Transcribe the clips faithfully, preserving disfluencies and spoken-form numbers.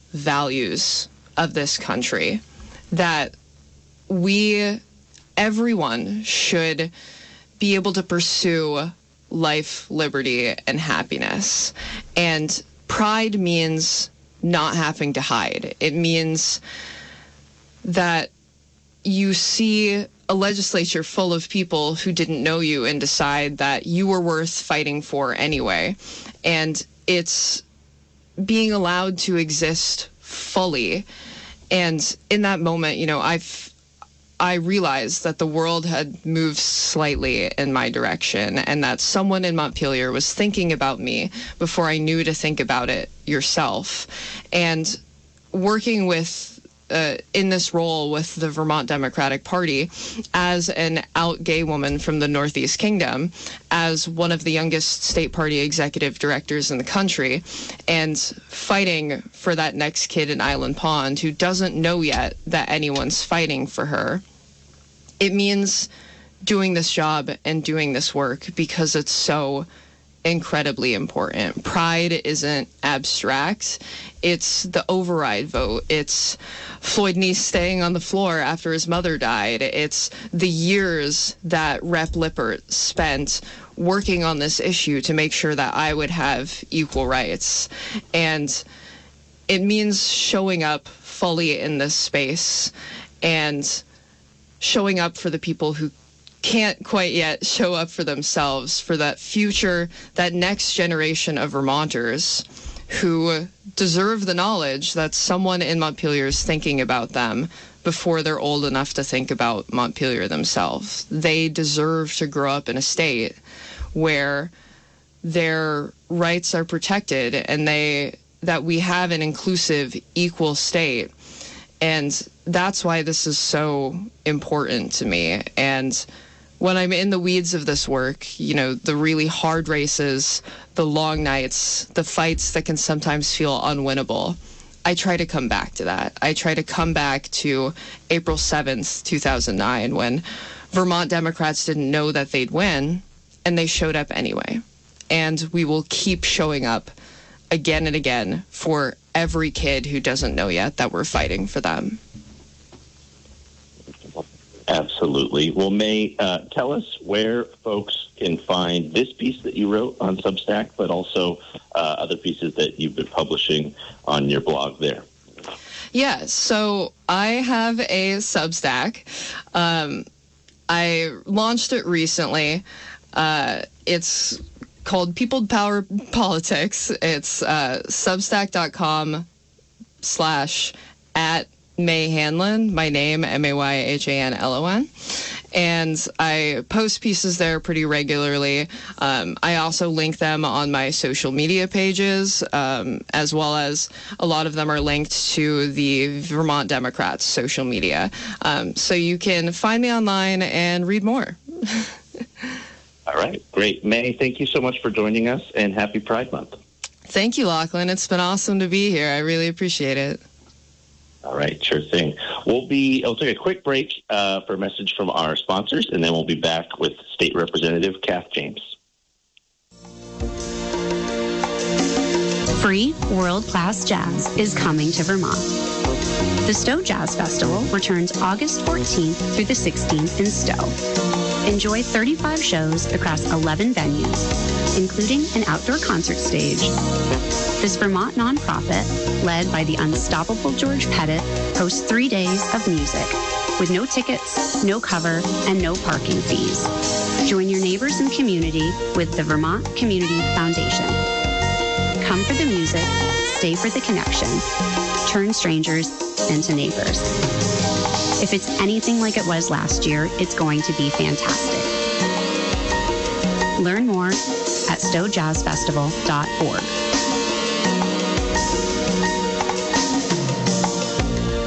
values of this country, that we, everyone should be able to pursue life, liberty, and happiness. And pride means not having to hide. It means that you see a legislature full of people who didn't know you and decide that you were worth fighting for anyway. And it's being allowed to exist fully. And in that moment, you know, I've I realized that the world had moved slightly in my direction, and that someone in Montpelier was thinking about me before I knew to think about it yourself. And working with Uh, in this role with the Vermont Democratic Party as an out gay woman from the Northeast Kingdom, as one of the youngest state party executive directors in the country, and fighting for that next kid in Island Pond who doesn't know yet that anyone's fighting for her. It means doing this job and doing this work because it's so incredibly important. Pride isn't abstract. It's the override vote. It's Floyd Neese staying on the floor after his mother died. It's the years that Rep Lippert spent working on this issue to make sure that I would have equal rights. And it means showing up fully in this space and showing up for the people who can't quite yet show up for themselves, for that future, that next generation of Vermonters who deserve the knowledge that someone in Montpelier is thinking about them before they're old enough to think about Montpelier themselves. They deserve to grow up in a state where their rights are protected and they that we have an inclusive, equal state. And that's why this is so important to me. And when I'm in the weeds of this work, you know, the really hard races, the long nights, the fights that can sometimes feel unwinnable, I try to come back to that. I try to come back to April seventh, two thousand nine, when Vermont Democrats didn't know that they'd win, and they showed up anyway. And we will keep showing up again and again for every kid who doesn't know yet that we're fighting for them. Absolutely. Well, May, uh, tell us where folks can find this piece that you wrote on Substack, but also uh, other pieces that you've been publishing on your blog there. Yeah, so I have a Substack. Um, I launched it recently. Uh, it's called People Power Politics. It's uh, substack.com slash at May Hanlon, my name, M A Y H A N L O N. And I post pieces there pretty regularly. Um, I also link them on my social media pages, um, as well as a lot of them are linked to the Vermont Democrats' social media. Um, so you can find me online and read more. All right, great. May, thank you so much for joining us, and happy Pride Month. Thank you, Lachlan. It's been awesome to be here. I really appreciate it. All right, sure thing. We'll be, I'll take a quick break uh, for a message from our sponsors, and then we'll be back with State Representative Kath James. Free world-class jazz is coming to Vermont. The Stowe Jazz Festival returns August fourteenth through the sixteenth in Stowe. Enjoy thirty-five shows across eleven venues, including an outdoor concert stage. This Vermont nonprofit, led by the unstoppable George Pettit, hosts three days of music with no tickets, no cover, and no parking fees. Join your neighbors and community with the Vermont Community Foundation. Come for the music, stay for the connection, turn strangers into neighbors. If it's anything like it was last year, it's going to be fantastic. Learn more at stowe jazz festival dot org.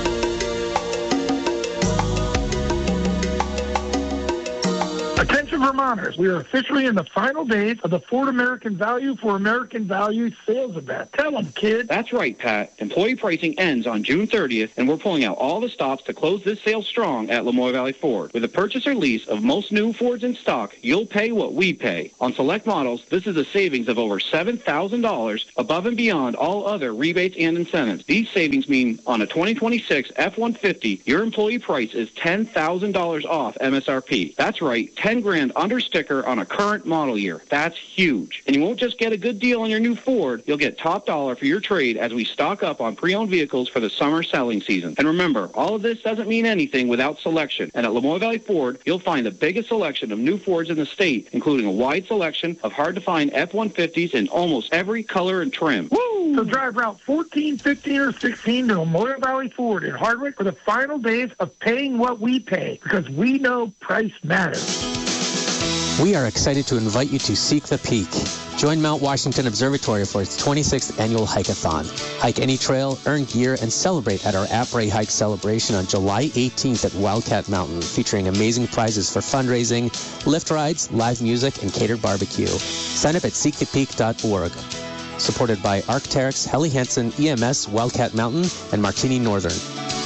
Attention Vermonters, we are officially in the final days of the Ford American Value for American Value sales event. Tell them, kid. That's right, Pat. Employee pricing ends on June thirtieth, and we're pulling out all the stops to close this sale strong at Lamoille Valley Ford. With a purchase or lease of most new Fords in stock, you'll pay what we pay. On select models, this is a savings of over seven thousand dollars above and beyond all other rebates and incentives. These savings mean on a twenty twenty-six F one fifty, your employee price is ten thousand dollars off M S R P. That's right, ten grand under sticker on a current model year. That's huge. And you won't just get a good deal on your new Ford, you'll get top dollar for your trade as we stock up on pre-owned vehicles for the summer selling season. And remember, all of this doesn't mean anything without selection. And at Lamoille Valley Ford, you'll find the biggest selection of new Fords in the state, including a wide selection of hard-to-find F one fifties in almost every color and trim. Woo! So drive Route fourteen, fifteen, or sixteen to Lamoille Valley Ford in Hardwick for the final days of paying what we pay, because we know price matters. We are excited to invite you to Seek the Peak. Join Mount Washington Observatory for its twenty-sixth annual hike-a-thon. Hike any trail, earn gear, and celebrate at our Après Hike celebration on July eighteenth at Wildcat Mountain, featuring amazing prizes for fundraising, lift rides, live music, and catered barbecue. Sign up at seek the peak dot org. Supported by Arc'teryx, Helly Hansen, E M S, Wildcat Mountain, and Martini Northern.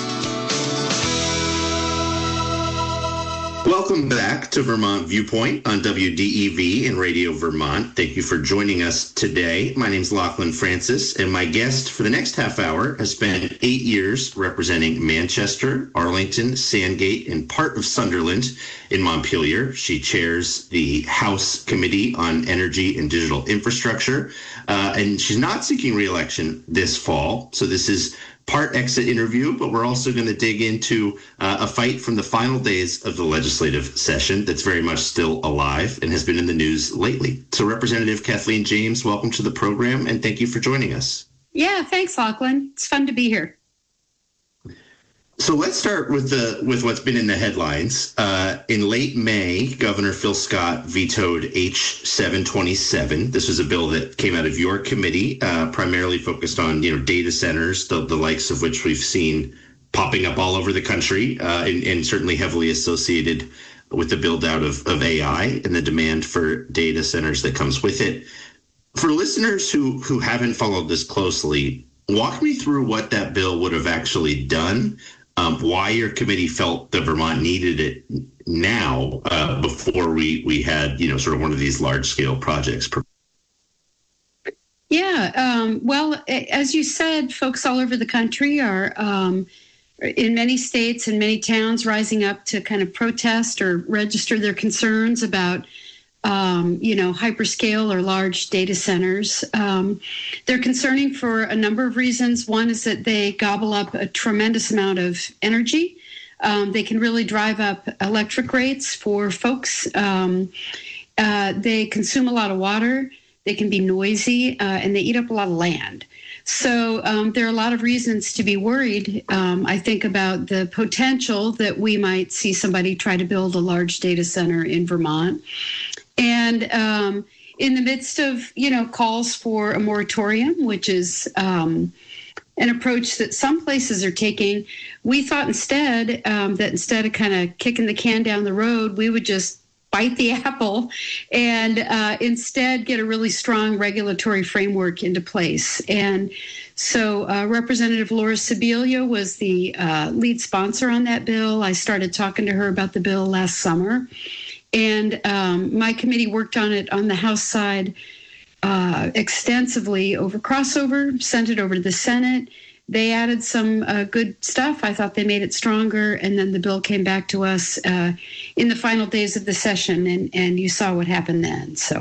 Welcome back to Vermont Viewpoint on W D E V and Radio Vermont. Thank you for joining us today. My name is Lachlan Francis, and my guest for the next half hour has spent eight years representing Manchester, Arlington, Sandgate, and part of Sunderland in Montpelier. She chairs the House Committee on Energy and Digital Infrastructure, uh, and she's not seeking re-election this fall. So this is part exit interview, but we're also going to dig into uh, a fight from the final days of the legislative session that's very much still alive and has been in the news lately. So Representative Kathleen James, welcome to the program, and thank you for joining us. Yeah, thanks, Lachlan. It's fun to be here. So let's start with the with what's been in the headlines. Uh, in late May, Governor Phil Scott vetoed H seven twenty-seven. This was a bill that came out of your committee, uh, primarily focused on you know data centers, the, the likes of which we've seen popping up all over the country, uh, and, and certainly heavily associated with the build out of, of A I and the demand for data centers that comes with it. For listeners who who haven't followed this closely, walk me through what that bill would have actually done. Um, why your committee felt that Vermont needed it now uh, before we, we had, you know, sort of one of these large scale projects. Yeah, um, well, as you said, folks all over the country are um, in many states and many towns rising up to kind of protest or register their concerns about Um, you know, hyperscale or large data centers. Um, they're concerning for a number of reasons. One is that they gobble up a tremendous amount of energy. Um, they can really drive up electric rates for folks. Um, uh, they consume a lot of water. They can be noisy, uh, and they eat up a lot of land. So um, there are a lot of reasons to be worried, um, I think, about the potential that we might see somebody try to build a large data center in Vermont. And um, in the midst of, you know, calls for a moratorium, which is um, an approach that some places are taking, we thought instead um, that instead of kind of kicking the can down the road, we would just bite the apple and uh, instead get a really strong regulatory framework into place. And so uh, Representative Laura Sibilia was the uh, lead sponsor on that bill. I started talking to her about the bill last summer. And um, my committee worked on it on the House side uh, extensively over crossover, sent it over to the Senate. They added some uh, good stuff. I thought they made it stronger. And then the bill came back to us uh, in the final days of the session. And, and you saw what happened then. So.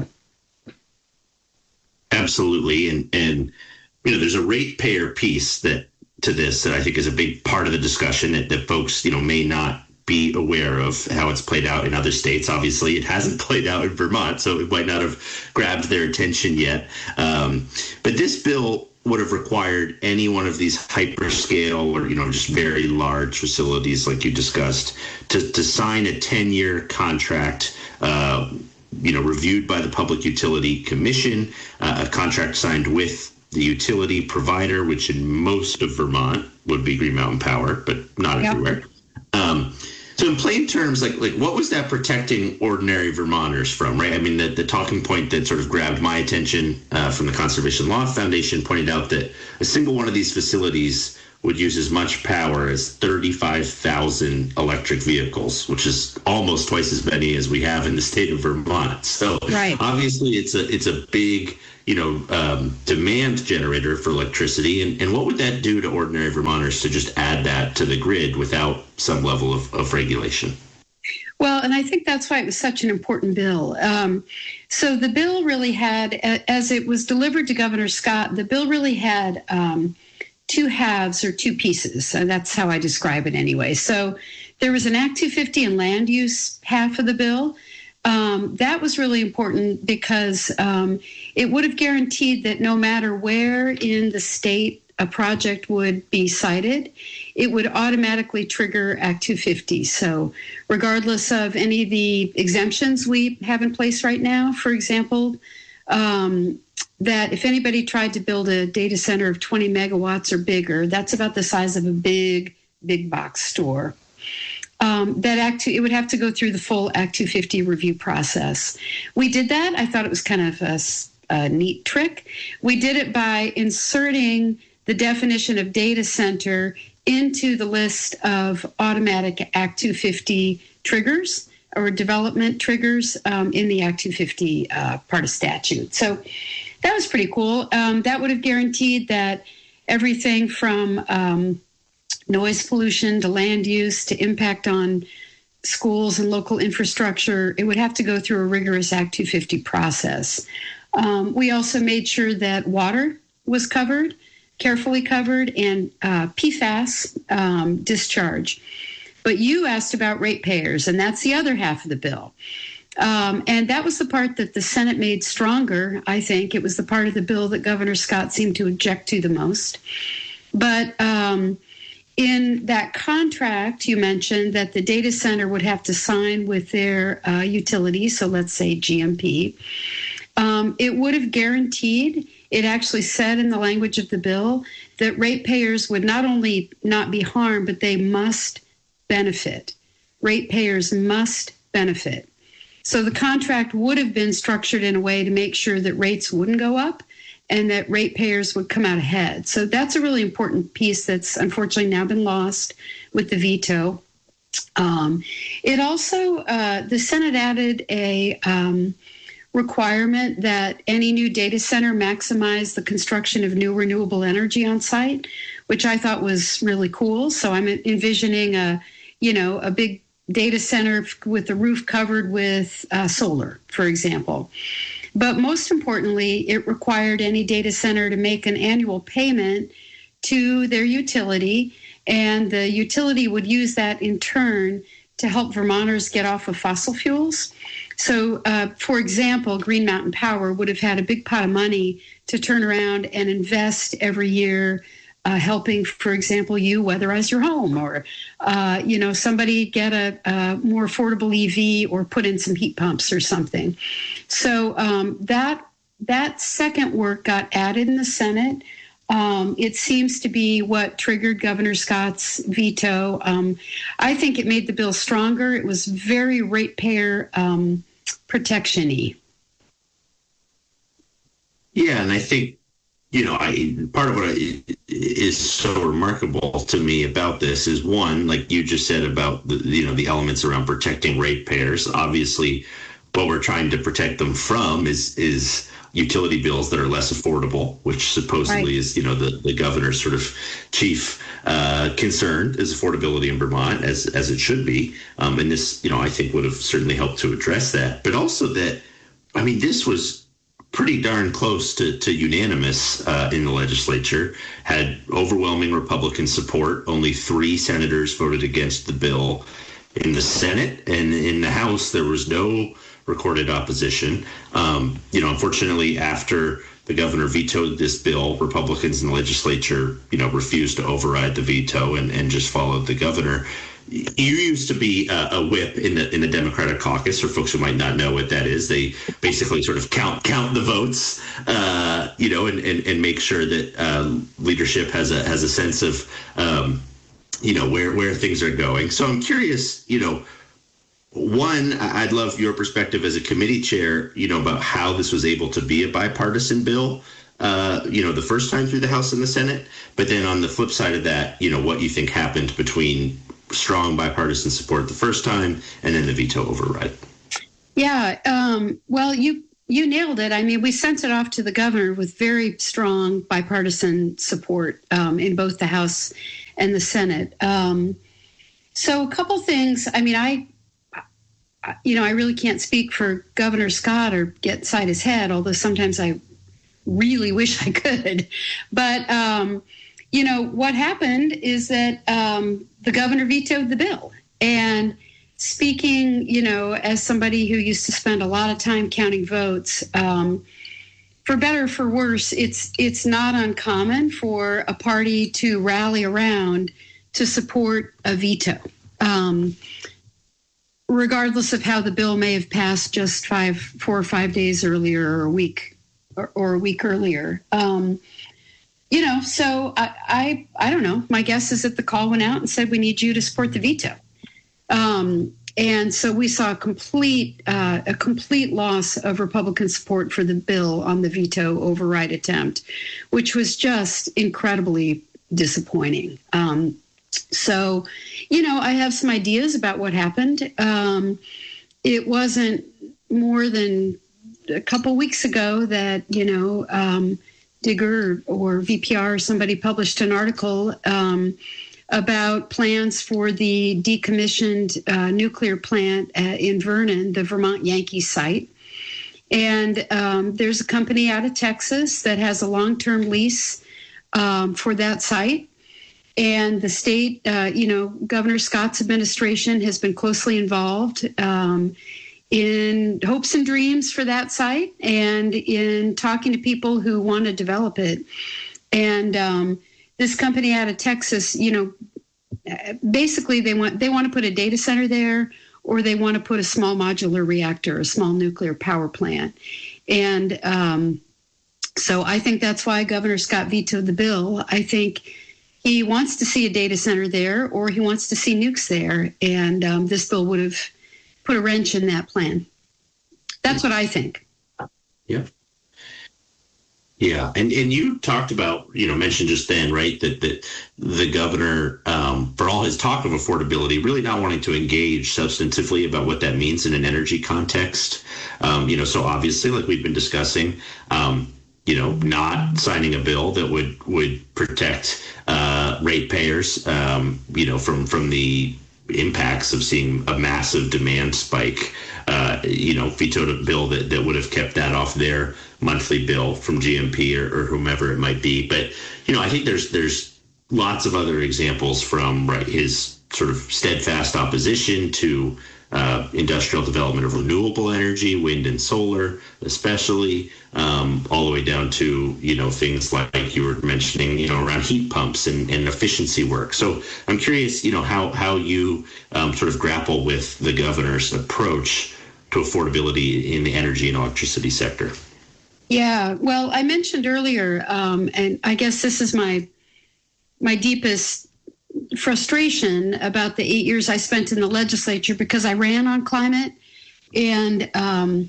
Absolutely. And, and, you know, there's a ratepayer piece that to this that I think is a big part of the discussion that, that folks, you know, may not be aware of how it's played out in other states. Obviously, it hasn't played out in Vermont, so it might not have grabbed their attention yet. Um, but this bill would have required any one of these hyperscale or, you know, just very large facilities like you discussed to, to sign a ten-year contract, uh, you know, reviewed by the Public Utility Commission, uh, a contract signed with the utility provider, which in most of Vermont would be Green Mountain Power, but not yep. everywhere. Um, So in plain terms, like like what was that protecting ordinary Vermonters from, right? I mean, the, the talking point that sort of grabbed my attention uh, from the Conservation Law Foundation pointed out that a single one of these facilities would use as much power as thirty-five thousand electric vehicles, which is almost twice as many as we have in the state of Vermont. So right. obviously it's a it's a big, you know, um, demand generator for electricity. And, and what would that do to ordinary Vermonters to just add that to the grid without some level of, of regulation? Well, and I think that's why it was such an important bill. Um, so the bill really had, as it was delivered to Governor Scott, the bill really had um, two halves or two pieces. So that's how I describe it anyway. So there was an Act two fifty and land use half of the bill. Um, that was really important because um, it would have guaranteed that no matter where in the state a project would be sited, it would automatically trigger Act two fifty. So regardless of any of the exemptions we have in place right now, for example, um, that if anybody tried to build a data center of twenty megawatts or bigger, that's about the size of a big, big box store. Um, that Act two, it would have to go through the full Act two fifty review process. We did that. I thought it was kind of a, a neat trick. We did it by inserting the definition of data center into the list of automatic Act two fifty triggers or development triggers um, in the Act two fifty uh, part of statute. So that was pretty cool. Um, that would have guaranteed that everything from um, noise pollution to land use to impact on schools and local infrastructure, it would have to go through a rigorous Act two fifty process. Um, we also made sure that water was covered, carefully covered, and uh, P FAS um, discharge. But you asked about ratepayers, and that's the other half of the bill. Um, and that was the part that the Senate made stronger, I think. It was the part of the bill that Governor Scott seemed to object to the most. But um, in that contract, you mentioned that the data center would have to sign with their uh, utility, so let's say G M P. Um, it would have guaranteed, it actually said in the language of the bill, that ratepayers would not only not be harmed, but they must benefit. Ratepayers must benefit. So the contract would have been structured in a way to make sure that rates wouldn't go up and that ratepayers would come out ahead. So that's a really important piece that's unfortunately now been lost with the veto. Um, it also, uh, the Senate added a um, requirement that any new data center maximize the construction of new renewable energy on site, which I thought was really cool. So I'm envisioning a, you know, a big data center with the roof covered with uh, solar, for example. But most importantly, it required any data center to make an annual payment to their utility, and the utility would use that in turn to help Vermonters get off of fossil fuels. So, uh, for example, Green Mountain Power would have had a big pot of money to turn around and invest every year, uh, helping, for example, you weatherize your home, or, uh, you know, somebody get a, a more affordable E V or put in some heat pumps or something. So um, that that second work got added in the Senate. Um, it seems to be what triggered Governor Scott's veto. Um, I think it made the bill stronger. It was very ratepayer um, protection-y. Yeah, and I think, you know, I, part of what I, is so remarkable to me about this is, one, like you just said about the, you know, the elements around protecting ratepayers. Obviously, what we're trying to protect them from is is utility bills that are less affordable, which supposedly right. is, you know, the, the governor's sort of chief uh, concern is affordability in Vermont, as as it should be. Um, and this, you know, I think would have certainly helped to address that. But also that, I mean, this was pretty darn close to, to unanimous uh, in the legislature, had overwhelming Republican support. Only three senators voted against the bill in the Senate, and in the House, there was no recorded opposition. Um, you know, unfortunately, after the governor vetoed this bill, Republicans in the legislature, you know, refused to override the veto and, and just followed the governor. You used to be a, a whip in the in the Democratic caucus. For folks who might not know what that is, they basically sort of count count the votes, uh, you know, and, and, and make sure that uh, leadership has a has a sense of um, you know, where, where things are going. So I'm curious, you know, one, I'd love your perspective as a committee chair, you know, about how this was able to be a bipartisan bill, uh, you know, the first time through the House and the Senate. But then on the flip side of that, you know, what you think happened between strong bipartisan support the first time and then the veto override. Yeah, um, well, you you nailed it. I mean, we sent it off to the governor with very strong bipartisan support um, in both the House and the Senate. Um, so a couple things. I mean, I, you know, I really can't speak for Governor Scott or get inside his head, although sometimes I really wish I could. But, um, you know, what happened is that um, the governor vetoed the bill. And speaking, you know, as somebody who used to spend a lot of time counting votes, um, for better or for worse, it's it's not uncommon for a party to rally around to support a veto, um, regardless of how the bill may have passed just five, four or five days earlier, or a week, or, or a week earlier. Um, you know, so I, I I don't know. My guess is that the call went out and said we need you to support the veto. Um, and so we saw a complete uh, a complete loss of Republican support for the bill on the veto override attempt, which was just incredibly disappointing. Um, so, you know, I have some ideas about what happened. Um, it wasn't more than a couple weeks ago that, you know, um, Digger or V P R or somebody published an article um, about plans for the decommissioned uh, nuclear plant uh, in Vernon, the Vermont Yankee site. And um, there's a company out of Texas that has a long-term lease um, for that site. And the state, uh, you know, Governor Scott's administration has been closely involved um, in hopes and dreams for that site and in talking to people who want to develop it. And um, this company out of Texas, you know, basically they want they want to put a data center there, or they want to put a small modular reactor, a small nuclear power plant. And um, so I think that's why Governor Scott vetoed the bill. I think he wants to see a data center there, or he wants to see nukes there. And um, this bill would have put a wrench in that plan. That's what I think. Yeah. Yeah, and, and you talked about, you know, mentioned just then, right, that, that the governor, um, for all his talk of affordability, really not wanting to engage substantively about what that means in an energy context. Um, you know, so obviously, like we've been discussing, um, you know, not signing a bill that would would protect uh, ratepayers, um, you know, from from the impacts of seeing a massive demand spike. Uh, you know, vetoed a bill that, that would have kept that off their monthly bill from G M P or, or whomever it might be. But, you know, I think there's there's lots of other examples from right his sort of steadfast opposition to uh, industrial development of renewable energy, wind and solar, especially, um, all the way down to, you know, things like you were mentioning, you know, around heat pumps and, and efficiency work. So I'm curious, you know, how, how you um, sort of grapple with the governor's approach to affordability in the energy and electricity sector. Yeah, well, I mentioned earlier, um, and I guess this is my my deepest frustration about the eight years I spent in the legislature, because I ran on climate and um,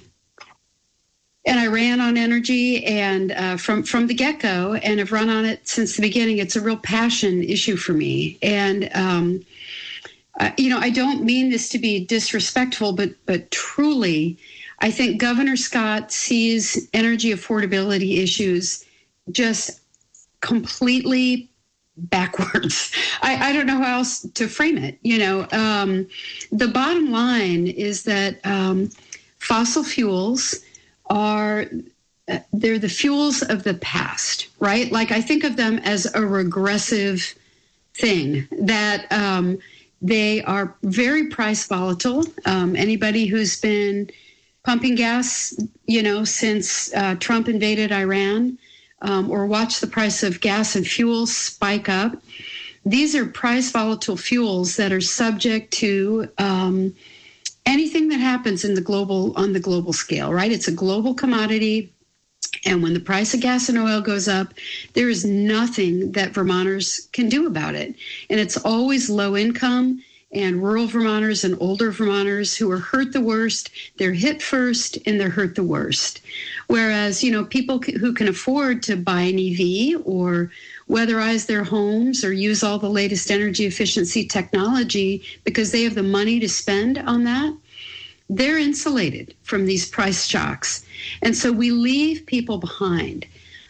and I ran on energy and uh, from from the get-go, and have run on it since the beginning. It's a real passion issue for me, and um, uh, you know, I don't mean this to be disrespectful, but but truly, I think Governor Scott sees energy affordability issues just completely backwards. I, I don't know how else to frame it. You know, um, the bottom line is that um, fossil fuels are, uh, they're the fuels of the past, right? Like, I think of them as a regressive thing, that um, they are very price volatile. Um, anybody who's been pumping gas, you know, since uh, Trump invaded Iran, um, or watch the price of gas and fuel spike up. These are price volatile fuels that are subject to um, anything that happens in the global on the global scale, right? It's a global commodity, And when the price of gas and oil goes up, there is nothing that Vermonters can do about it. And it's always low income and rural Vermonters and older Vermonters who are hurt the worst. They're hit first and they're hurt the worst. Whereas, you know, people who can afford to buy an E V or weatherize their homes or use all the latest energy efficiency technology because they have the money to spend on that, they're insulated from these price shocks. And so we leave people behind.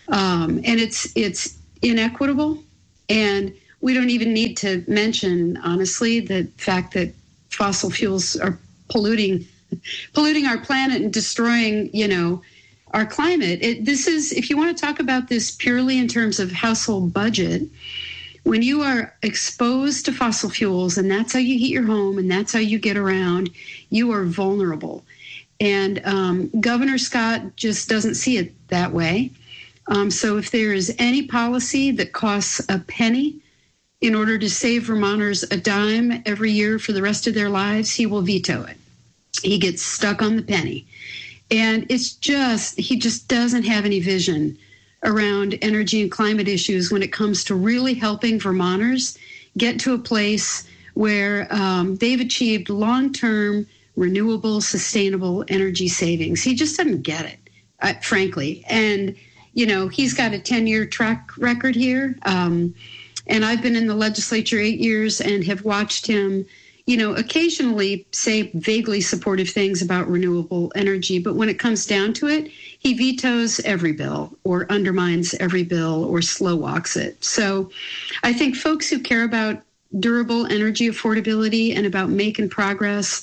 Um, and it's it's inequitable. And we don't even need to mention, honestly, the fact that fossil fuels are polluting polluting our planet and destroying, you know, our climate. It, this is, if you want to talk about this purely in terms of household budget, when you are exposed to fossil fuels and that's how you heat your home and that's how you get around, you are vulnerable. And um, Governor Scott just doesn't see it that way. Um, so if there is any policy that costs a penny in order to save Vermonters a dime every year for the rest of their lives, he will veto it. He gets stuck on the penny. And it's just, he just doesn't have any vision around energy and climate issues when it comes to really helping Vermonters get to a place where um, they've achieved long-term, renewable, sustainable energy savings. He just doesn't get it, uh, frankly. And, you know, he's got a ten-year track record here. Um, and I've been in the legislature eight years and have watched him, you know, occasionally say vaguely supportive things about renewable energy. But when it comes down to it, he vetoes every bill or undermines every bill or slow walks it. So I think folks who care about durable energy affordability and about making progress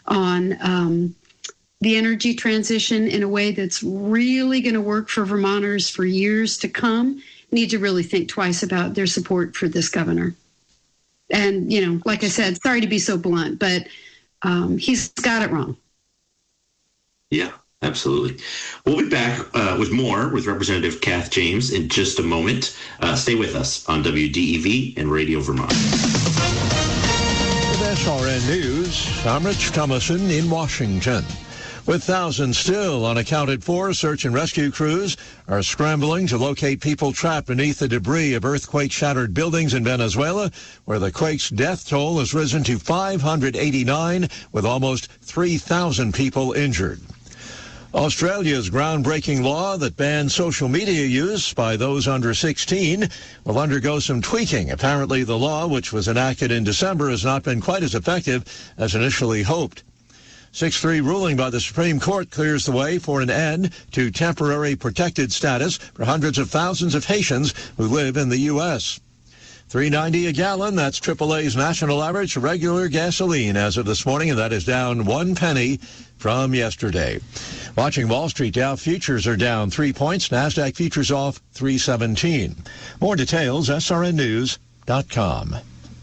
on um, the energy transition in a way that's really going to work for Vermonters for years to come need to really think twice about their support for this governor. And, you know, like I said, sorry to be so blunt, but um, he's got it wrong. Yeah, absolutely. We'll be back uh, with more with Representative Kath James in just a moment. Uh, stay with us on W D E V and Radio Vermont. With S R N News, I'm Rich Thomason in Washington. With thousands still unaccounted for, search and rescue crews are scrambling to locate people trapped beneath the debris of earthquake-shattered buildings in Venezuela, where the quake's death toll has risen to five hundred eighty-nine, with almost three thousand people injured. Australia's groundbreaking law that bans social media use by those under sixteen will undergo some tweaking. Apparently, the law, which was enacted in December, has not been quite as effective as initially hoped. six three ruling by the Supreme Court clears the way for an end to temporary protected status for hundreds of thousands of Haitians who live in the U S three ninety a gallon, that's triple A's national average for regular gasoline as of this morning, and that is down one penny from yesterday. Watching Wall Street, Dow futures are down three points. NASDAQ futures off three seventeen. More details, S R N news dot com.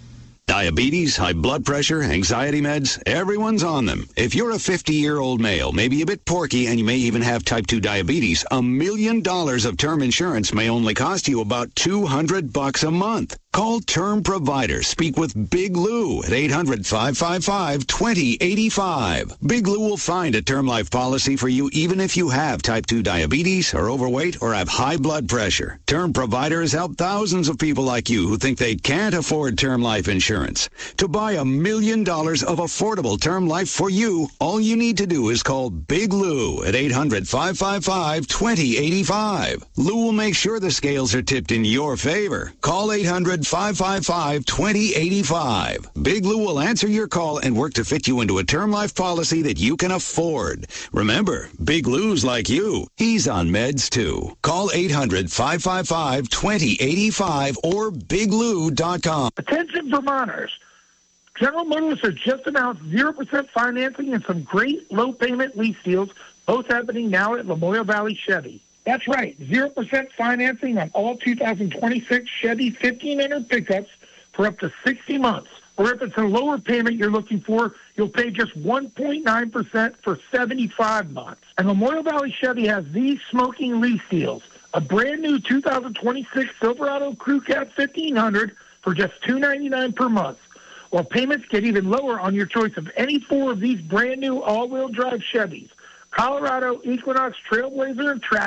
Diabetes, high blood pressure, anxiety meds, everyone's on them. If you're a fifty-year-old male, maybe a bit porky, and you may even have type two diabetes, a million dollars of term insurance may only cost you about two hundred bucks a month. Call Term Provider. Speak with Big Lou at eight hundred, five five five, two zero eight five. Big Lou will find a term life policy for you even if you have type two diabetes, are overweight, or have high blood pressure. Term Provider has helped thousands of people like you who think they can't afford term life insurance. To buy a million dollars of affordable term life for you, all you need to do is call Big Lou at eight hundred, five five five, two zero eight five. Lou will make sure the scales are tipped in your favor. Call eight hundred, five five five, two zero eight five. Big Lou will answer your call and work to fit you into a term life policy that you can afford. Remember, Big Lou's like you. He's on meds too. Call eight hundred, five five five, two zero eight five or big lou dot com. Attention Vermonters. General Motors has just announced zero percent financing and some great low-payment lease deals, both happening now at Lamoille Valley Chevy. That's right, zero percent financing on all two thousand twenty-six Chevy fifteen hundred pickups for up to sixty months. Or if it's a lower payment you're looking for, you'll pay just one point nine percent for seventy-five months. And Lamoille Valley Chevy has these smoking lease deals. A brand new two thousand twenty-six Silverado Crew Cab fifteen hundred for just two hundred ninety-nine dollars per month. While payments get even lower on your choice of any four of these brand new all-wheel drive Chevys. Colorado, Equinox, Trailblazer, and Trax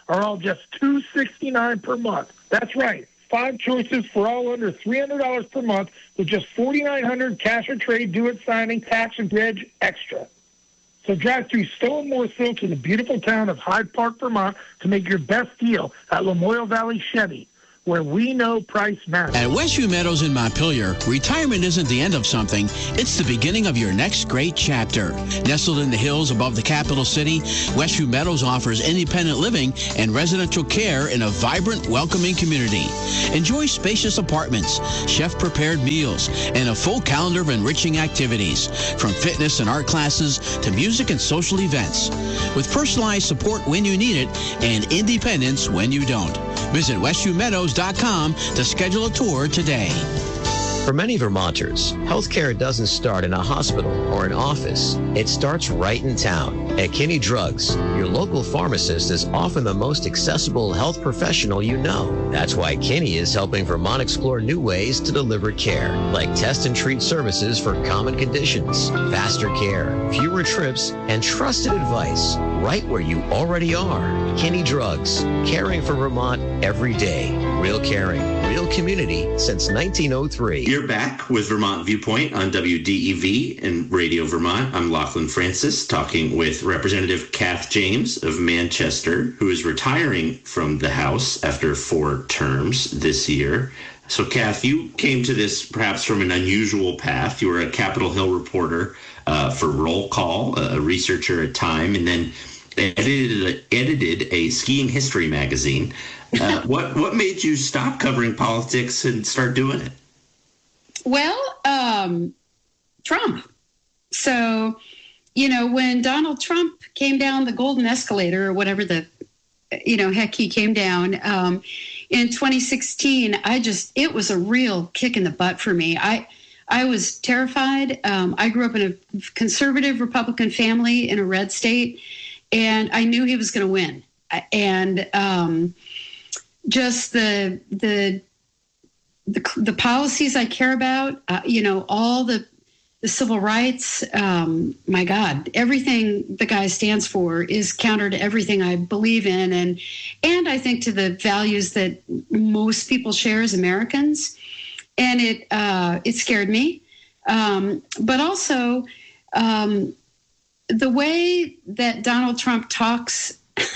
are all just two hundred sixty-nine dollars per month. That's right. Five choices for all under three hundred dollars per month with just four thousand nine hundred dollars cash or trade, do it signing, tax and reg extra. So drive through Stowe and Morrisville to the beautiful town of Hyde Park, Vermont to make your best deal at Lamoille Valley Chevy, where we know price matters. At Westview Meadows in Montpelier, retirement isn't the end of something, it's the beginning of your next great chapter. Nestled in the hills above the capital city, Westview Meadows offers independent living and residential care in a vibrant, welcoming community. Enjoy spacious apartments, chef-prepared meals, and a full calendar of enriching activities, from fitness and art classes to music and social events. With personalized support when you need it and independence when you don't. Visit westview meadows dot com to schedule a tour today. For many Vermonters, healthcare doesn't start in a hospital or an office. It starts right in town. At Kinney Drugs, your local pharmacist is often the most accessible health professional you know. That's why Kinney is helping Vermont explore new ways to deliver care, like test and treat services for common conditions, faster care, fewer trips, and trusted advice right where you already are. Kinney Drugs, caring for Vermont every day. Real caring, real community since nineteen oh three. You're back with Vermont Viewpoint on W D E V and Radio Vermont. I'm Lachlan Francis, talking with Representative Kath James of Manchester, who is retiring from the House after four terms this year. So, Kath, you came to this perhaps from an unusual path. You were a Capitol Hill reporter uh, for Roll Call, a researcher at Time, and then edited, edited a skiing history magazine. Uh, what what made you stop covering politics and start doing it? Well, um, Trump. So, you know, when Donald Trump came down the golden escalator or whatever the, you know, heck he came down um, in twenty sixteen, I just, it was a real kick in the butt for me. I, I was terrified. Um, I grew up in a conservative Republican family in a red state, and I knew he was going to win. And um, just the, the, The, the policies I care about, uh, you know, all the the civil rights, um, my God, everything the guy stands for is counter to everything I believe in, and and I think to the values that most people share as Americans, and it uh, it scared me, um, but also um, the way that Donald Trump talks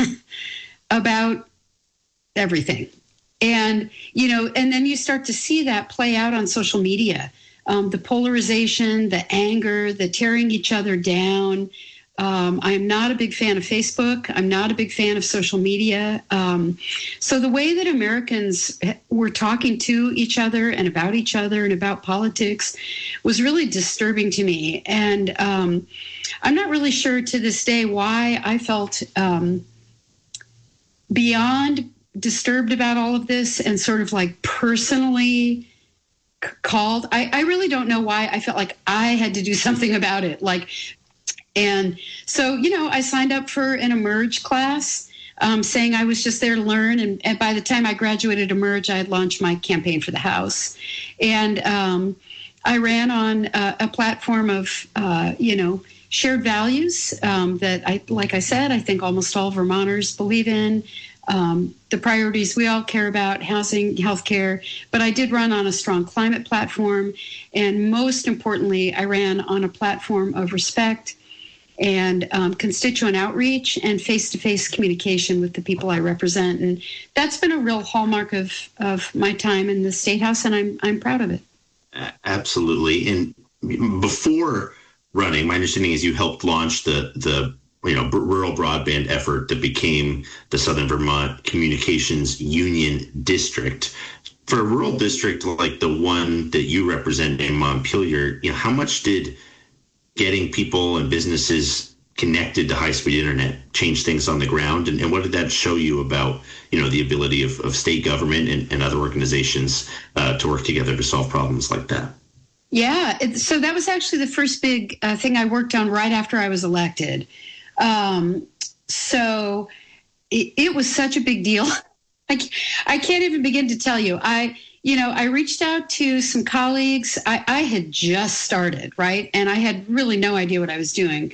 about everything. And, you know, and then you start to see that play out on social media, um, the polarization, the anger, the tearing each other down. Um, I'm not a big fan of Facebook. I'm not a big fan of social media. Um, so the way that Americans were talking to each other and about each other and about politics was really disturbing to me. And um, I'm not really sure to this day why I felt um, beyond disturbed about all of this and sort of like personally c- called. I, I really don't know why I felt like I had to do something about it. Like, and so, you know, I signed up for an Emerge class, um, saying I was just there to learn. And, and by the time I graduated Emerge, I had launched my campaign for the House. And um, I ran on a, a platform of, uh, you know, shared values um, that I, like I said, I think almost all Vermonters believe in. Um, the priorities we all care about, housing, healthcare, but I did run on a strong climate platform. And most importantly, I ran on a platform of respect and um, constituent outreach and face-to-face communication with the people I represent. And that's been a real hallmark of, of my time in the State House, and I'm I'm proud of it. Absolutely. And before running, my understanding is you helped launch the the you know, rural broadband effort that became the Southern Vermont Communications Union District. For a rural district like the one that you represent in Montpelier, you know, how much did getting people and businesses connected to high-speed internet change things on the ground? And, and what did that show you about, you know, the ability of, of state government and, and other organizations uh, to work together to solve problems like that? Yeah, it, so that was actually the first big uh, thing I worked on right after I was elected. Um, so it, it was such a big deal. I, I can't even begin to tell you. I, you know, I reached out to some colleagues. I, I had just started, right? And I had really no idea what I was doing.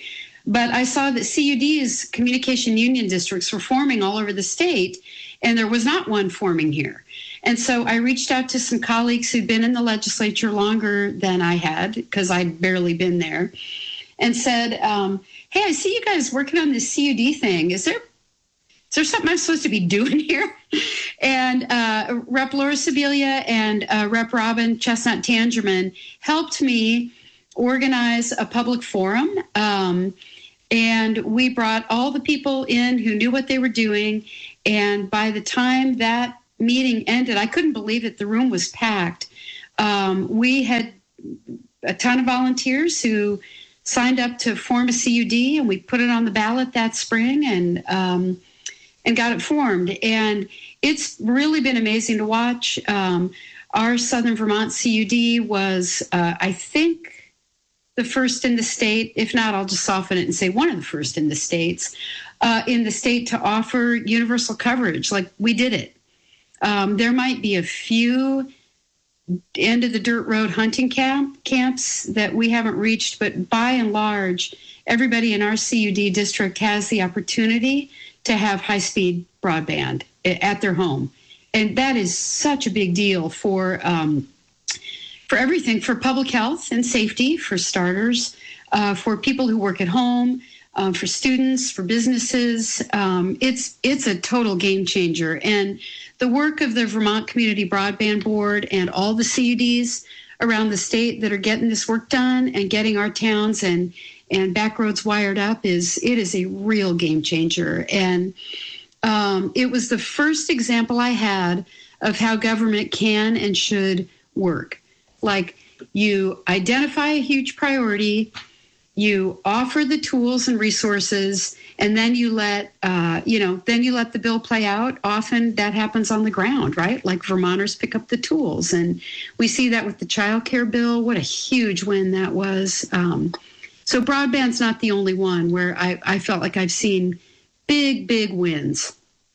but I saw that C U Ds, communication union districts, were forming all over the state, and there was not one forming here. And so I reached out to some colleagues who'd been in the legislature longer than I had, because I'd barely been there, and said, um, hey, I see you guys working on this C U D thing. Is there Is there something I'm supposed to be doing here? And uh, Rep Laura Sibilia and uh, Rep Robin Chestnut Tangerman helped me organize a public forum. Um, and we brought all the people in who knew what they were doing. And by the time that meeting ended, I couldn't believe it. The room was packed. Um, we had a ton of volunteers who signed up to form a C U D, and we put it on the ballot that spring and um, and got it formed. And it's really been amazing to watch. Um, our Southern Vermont C U D was, uh, I think, the first in the state. If not, I'll just soften it and say one of the first in the states, uh, in the state to offer universal coverage. Like, we did it. Um, there might be a few end of the dirt road hunting camp camps that we haven't reached, but by and large, everybody in our C U D district has the opportunity to have high-speed broadband at their home. And that is such a big deal for um, for everything, for public health and safety, for starters, uh, for people who work at home, um, for students, for businesses. Um, it's it's a total game changer. And the work of the Vermont Community Broadband Board and all the C U Ds around the state that are getting this work done and getting our towns and and back roads wired up is it is a real game changer. And um, it was the first example I had of how government can and should work. Like, you identify a huge priority, you offer the tools and resources, and then you let, uh, you know, then you let the bill play out. Often that happens on the ground, right? Like, Vermonters pick up the tools. And we see that with the child care bill. What a huge win that was. Um, so broadband's not the only one where I, I felt like I've seen big, big wins.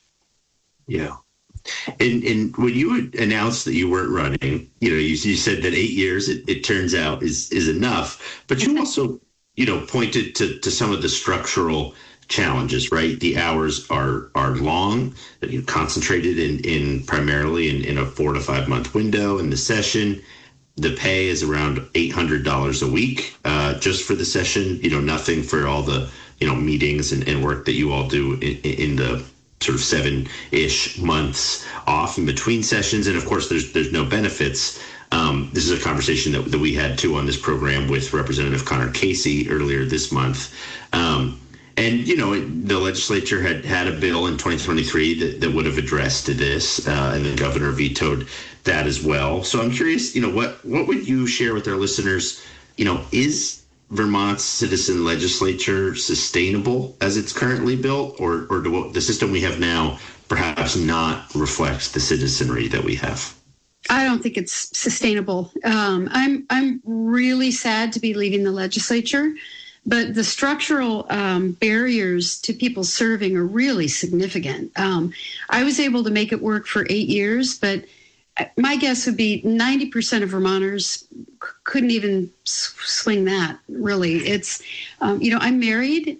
Yeah. And, and when you announced that you weren't running, you know, you, you said that eight years, it, it turns out, is is enough. But you also, you know, pointed to, to some of the structural challenges, right? The hours are are long, that you concentrated in, in primarily in, in a four to five month window in the session. The pay is around eight hundred dollars a week uh, just for the session, you know, nothing for all the, you know, meetings and, and work that you all do in, in the sort of seven-ish months off in between sessions. And of course, there's there's no benefits. Um, this is a conversation that, that we had too on this program with Representative Connor Casey earlier this month. Um, and, you know, the legislature had had a bill in twenty twenty-three that, that would have addressed this, uh, and the governor vetoed that as well. So I'm curious, you know, what, what would you share with our listeners? You know, is Vermont's citizen legislature sustainable as it's currently built, or or do the system we have now perhaps not reflect the citizenry that we have? I don't think it's sustainable. Um, I'm I'm really sad to be leaving the legislature, but the structural um, barriers to people serving are really significant. Um, I was able to make it work for eight years, but my guess would be ninety percent of Vermonters couldn't even swing that, really. It's, um, you know, I'm married.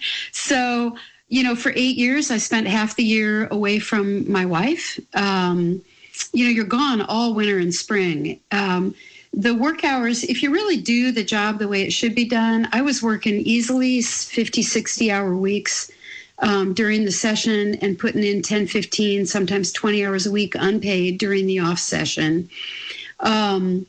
So, you know, for eight years, I spent half the year away from my wife. Um, you know, you're gone all winter and spring. Um, the work hours, if you really do the job the way it should be done, I was working easily fifty, sixty hour weeks Um, during the session and putting in ten, fifteen, sometimes twenty hours a week unpaid during the off session um,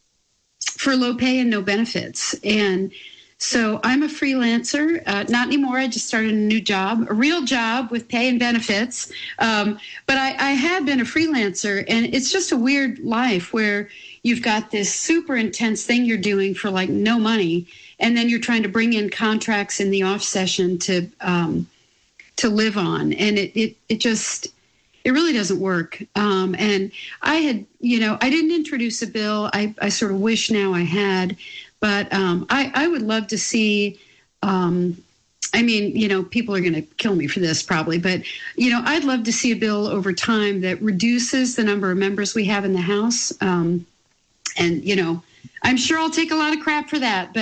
for low pay and no benefits. And so I'm a freelancer, uh, not anymore. I just started a new job, a real job with pay and benefits. Um, but I, I had been a freelancer, and it's just a weird life where you've got this super intense thing you're doing for like no money. And then you're trying to bring in contracts in the off session to, um, to live on. And it, it, it just, it really doesn't work. Um, and I had, you know, I didn't introduce a bill. I, I sort of wish now I had, but um, I, I would love to see, um, I mean, you know, people are going to kill me for this probably, but, you know, I'd love to see a bill over time that reduces the number of members we have in the House. Um, and, you know, I'm sure I'll take a lot of crap for that, but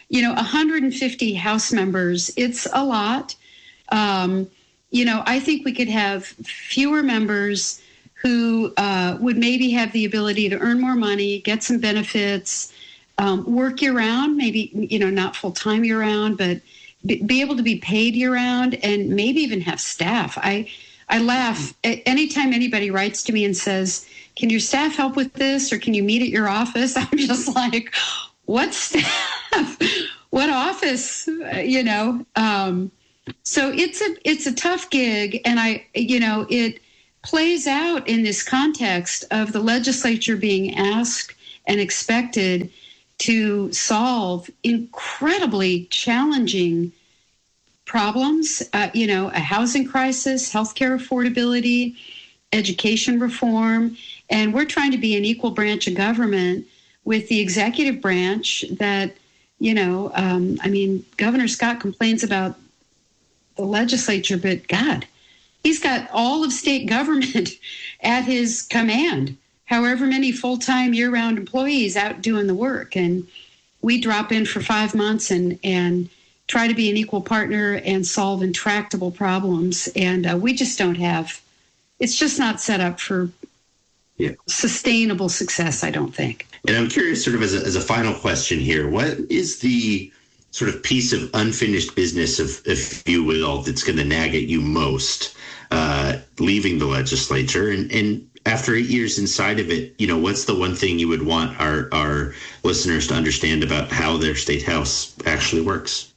you know, one hundred fifty House members, it's a lot. Um, you know, I think we could have fewer members who uh, would maybe have the ability to earn more money, get some benefits, um, work year-round, maybe, you know, not full-time year-round, but be, be able to be paid year-round and maybe even have staff. I, I laugh anytime anybody writes to me and says, can your staff help with this, or can you meet at your office? I'm just like, what staff? What office? You know? Um, so it's a it's a tough gig, and I, you know, it plays out in this context of the legislature being asked and expected to solve incredibly challenging problems. Uh, you know, a housing crisis, healthcare affordability, education reform. And we're trying to be an equal branch of government with the executive branch that, you know, um, I mean, Governor Scott complains about the legislature, but God, he's got all of state government at his command, however many full-time year-round employees out doing the work. And we drop in for five months and, and try to be an equal partner and solve intractable problems. And uh, we just don't have, it's just not set up for Yeah. sustainable success, I don't think. And I'm curious, sort of as a, as a final question here, what is the sort of piece of unfinished business, of, if you will, that's going to nag at you most uh, leaving the legislature? And, and after eight years inside of it, you know, what's the one thing you would want our, our listeners to understand about how their state house actually works?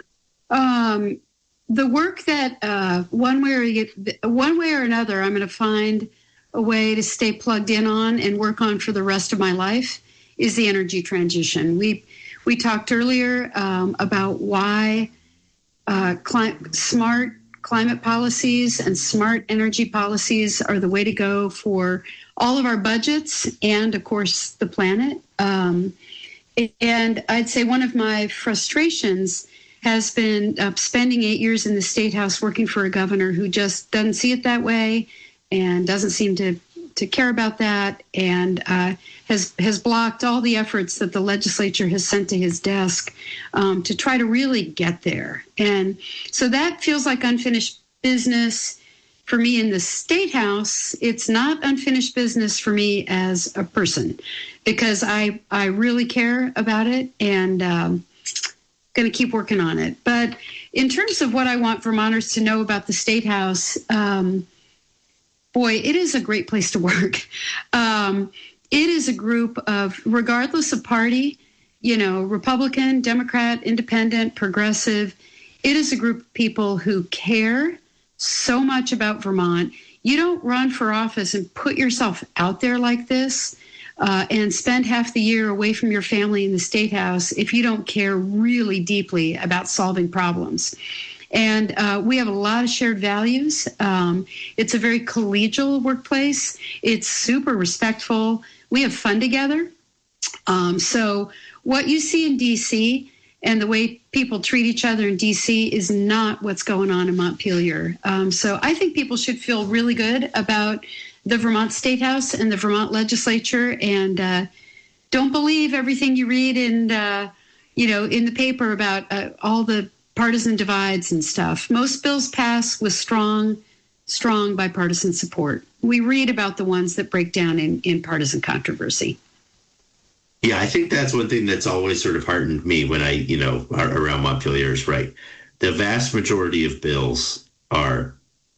Um, the work that uh, one way or one way or another, I'm going to find a way to stay plugged in on and work on for the rest of my life is the energy transition. We we talked earlier um, about why uh, cli- smart climate policies and smart energy policies are the way to go for all of our budgets and, of course, the planet. Um, and I'd say one of my frustrations has been uh, spending eight years in the State House working for a governor who just doesn't see it that way and doesn't seem to, to care about that, and uh, has has blocked all the efforts that the legislature has sent to his desk um, to try to really get there. And so that feels like unfinished business for me in the State House. It's not unfinished business for me as a person, because I, I really care about it, and um, going to keep working on it. But in terms of what I want Vermonters to know about the State House, um, boy, it is a great place to work. Um, it is a group of, regardless of party, you know, Republican, Democrat, Independent, Progressive, it is a group of people who care so much about Vermont. You don't run for office and put yourself out there like this uh, and spend half the year away from your family in the State House if you don't care really deeply about solving problems. And uh, we have a lot of shared values. Um, it's a very collegial workplace. It's super respectful. We have fun together. Um, so what you see in D C and the way people treat each other in D C is not what's going on in Montpelier. Um, so I think people should feel really good about the Vermont State House and the Vermont legislature, and uh, don't believe everything you read in, uh, you know, in the paper about uh, all the partisan divides and stuff. Most bills pass with strong, strong bipartisan support. We read about the ones that break down in, in partisan controversy. Yeah, I think that's one thing that's always sort of heartened me when I, you know, are around Montpelier is right. The vast majority of bills are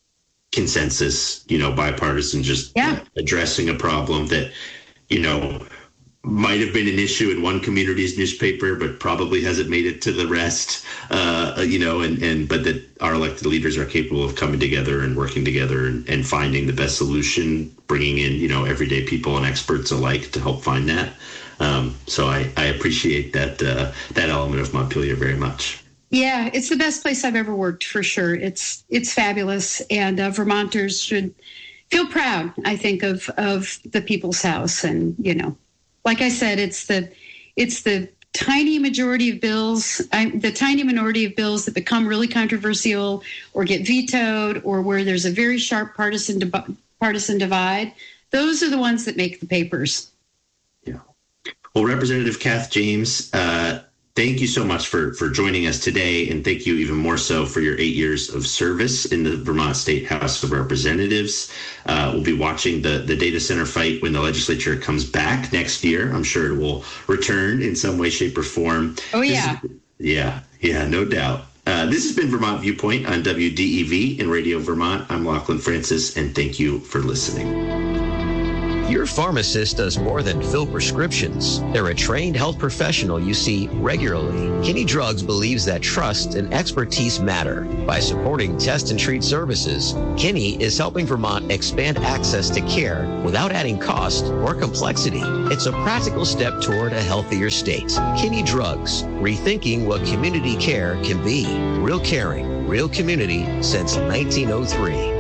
consensus, you know, bipartisan, just yeah. addressing a problem that, you know, might have been an issue in one community's newspaper, but probably hasn't made it to the rest, uh, you know, and, and but that our elected leaders are capable of coming together and working together and, and finding the best solution, bringing in, you know, everyday people and experts alike to help find that. Um, so I, I appreciate that uh, that element of Montpelier very much. Yeah, it's the best place I've ever worked, for sure. It's it's fabulous, and uh, Vermonters should feel proud, I think, of of the People's House. And, you know, like I said, it's the it's the tiny majority of bills, I, the tiny minority of bills that become really controversial or get vetoed, or where there's a very sharp partisan di- partisan divide. Those are the ones that make the papers. Yeah. Well, Representative Kath James, uh, thank you so much for, for joining us today, and thank you even more so for your eight years of service in the Vermont State House of Representatives. Uh, we'll be watching the, the data center fight when the legislature comes back next year. I'm sure it will return in some way, shape, or form. Oh, yeah. This, yeah, yeah, no doubt. Uh, this has been Vermont Viewpoint on W D E V and Radio Vermont. I'm Lachlan Francis, and thank you for listening. Your pharmacist does more than fill prescriptions. They're a trained health professional you see regularly. Kinney Drugs believes that trust and expertise matter. By supporting test and treat services, Kinney is helping Vermont expand access to care without adding cost or complexity. It's a practical step toward a healthier state. Kinney Drugs, rethinking what community care can be. Real caring, real community since nineteen oh three.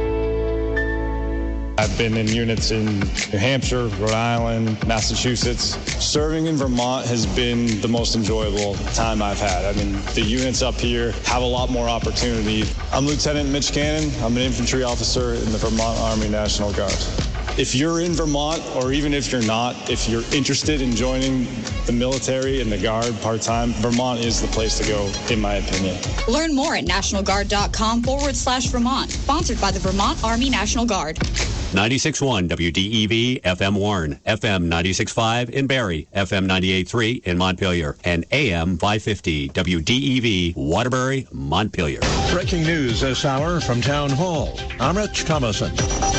I've been in units in New Hampshire, Rhode Island, Massachusetts. Serving in Vermont has been the most enjoyable time I've had. I mean, the units up here have a lot more opportunity. I'm Lieutenant Mitch Cannon. I'm an infantry officer in the Vermont Army National Guard. If you're in Vermont, or even if you're not, if you're interested in joining the military and the Guard part-time, Vermont is the place to go, in my opinion. Learn more at nationalguard.com forward slash Vermont. Sponsored by the Vermont Army National Guard. ninety-six point one W D E V F M Warren, F M ninety-six point five in Barrie, F M ninety-eight point three in Montpelier, and A M five fifty W D E V Waterbury, Montpelier. Breaking news this hour from Town Hall. I'm Rich Thomason.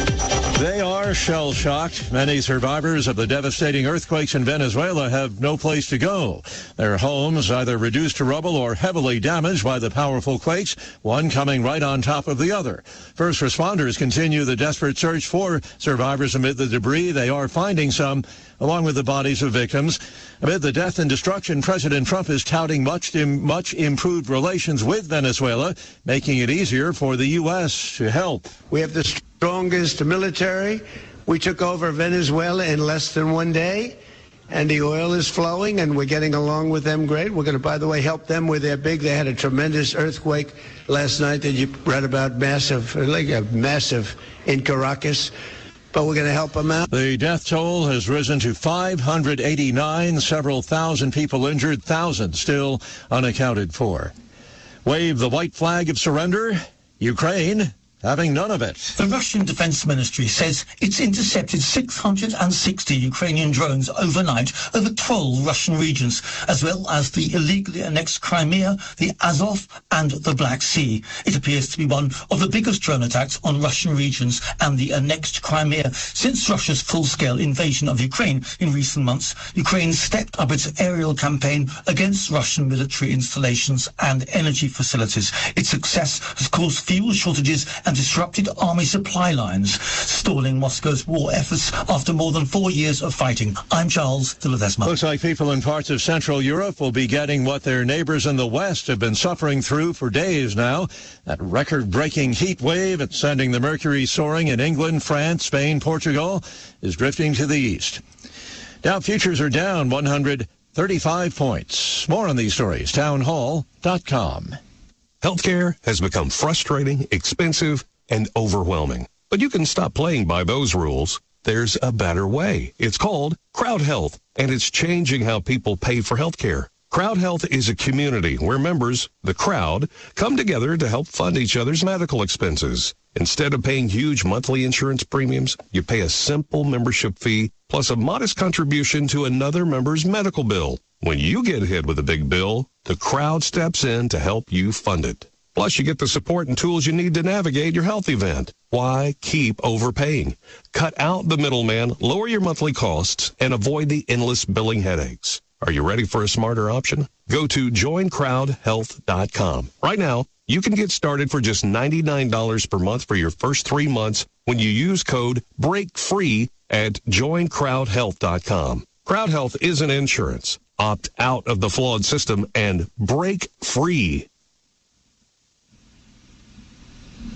They are shell-shocked. Many survivors of the devastating earthquakes in Venezuela have no place to go. Their homes either reduced to rubble or heavily damaged by the powerful quakes, one coming right on top of the other. First responders continue the desperate search for survivors amid the debris. They are finding some, along with the bodies of victims. Amid the death and destruction, President Trump is touting much, much improved relations with Venezuela, making it easier for the U S to help. We have the strongest military. We took over Venezuela in less than one day, and the oil is flowing, and we're getting along with them great. We're going to, by the way, help them with their big. They had a tremendous earthquake last night that you read about, massive, like a massive in Caracas. But we're going to help them out. The death toll has risen to five hundred eighty-nine, several thousand people injured, thousands still unaccounted for. Wave the white flag of surrender. Ukraine having none of it. The Russian Defense Ministry says it's intercepted six hundred sixty Ukrainian drones overnight over twelve Russian regions, as well as the illegally annexed Crimea, the Azov, and the Black Sea. It appears to be one of the biggest drone attacks on Russian regions and the annexed Crimea since Russia's full-scale invasion of Ukraine in recent months. Ukraine stepped up its aerial campaign against Russian military installations and energy facilities. Its success has caused fuel shortages and disrupted army supply lines, stalling Moscow's war efforts after more than four years of fighting. I'm Charles de Ledesma. Looks like people in parts of Central Europe will be getting what their neighbors in the West have been suffering through for days now. That record-breaking heat wave, it's sending the mercury soaring in England, France, Spain, Portugal, is drifting to the east. Dow futures are down one hundred thirty-five points. More on these stories, town hall dot com. Healthcare has become frustrating, expensive, and overwhelming. But you can stop playing by those rules. There's a better way. It's called Crowd Health, and it's changing how people pay for healthcare. Crowd Health is a community where members, the crowd, come together to help fund each other's medical expenses. Instead of paying huge monthly insurance premiums, you pay a simple membership fee plus a modest contribution to another member's medical bill. When you get hit with a big bill, the crowd steps in to help you fund it. Plus, you get the support and tools you need to navigate your health event. Why keep overpaying? Cut out the middleman, lower your monthly costs, and avoid the endless billing headaches. Are you ready for a smarter option? Go to join crowd health dot com. Right now, you can get started for just ninety-nine dollars per month for your first three months when you use code BREAKFREE at join crowd health dot com. Crowd Health isn't insurance. Opt out of the flawed system and break free.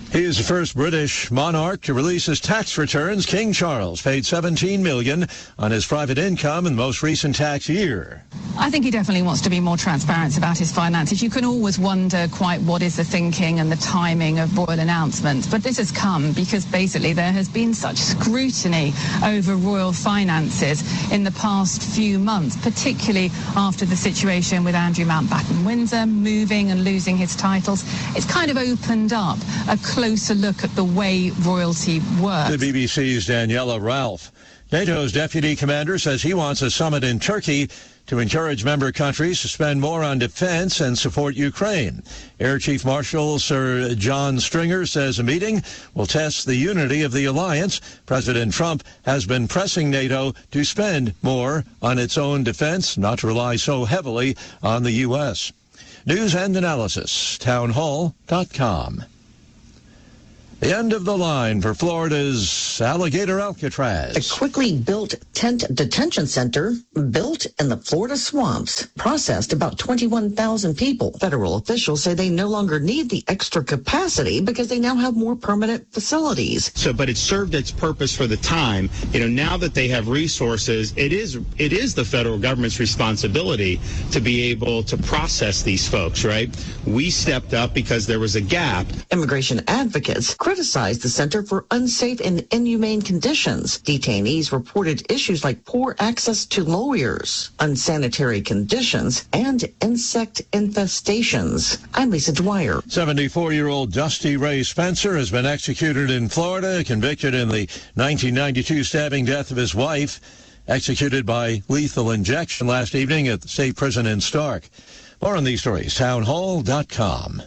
He is the first British monarch to release his tax returns. King Charles paid seventeen million dollars on his private income in the most recent tax year. I think he definitely wants to be more transparent about his finances. You can always wonder quite what is the thinking and the timing of royal announcements, but this has come because basically there has been such scrutiny over royal finances in the past few months, particularly after the situation with Andrew Mountbatten Windsor moving and losing his titles. It's kind of opened up a closer look at the way royalty works. The B B C's Daniela Ralph. NATO's deputy commander says he wants a summit in Turkey to encourage member countries to spend more on defense and support Ukraine. Air Chief Marshal Sir John Stringer says a meeting will test the unity of the alliance. President Trump has been pressing NATO to spend more on its own defense, not to rely so heavily on the U S. News and analysis, townhall dot com. The end of the line for Florida's Alligator Alcatraz. A quickly built tent detention center built in the Florida swamps processed about twenty-one thousand people. Federal officials say they no longer need the extra capacity because they now have more permanent facilities. So, but it served its purpose for the time. You know, now that they have resources, it is it is the federal government's responsibility to be able to process these folks, right? We stepped up because there was a gap. Immigration advocates criticized the center for unsafe and inhumane conditions. Detainees reported issues like poor access to lawyers, unsanitary conditions, and insect infestations. I'm Lisa Dwyer. seventy-four-year-old Dusty Ray Spencer has been executed in Florida, convicted in the nineteen ninety-two stabbing death of his wife, executed by lethal injection last evening at the state prison in Stark. More on these stories, townhall dot com.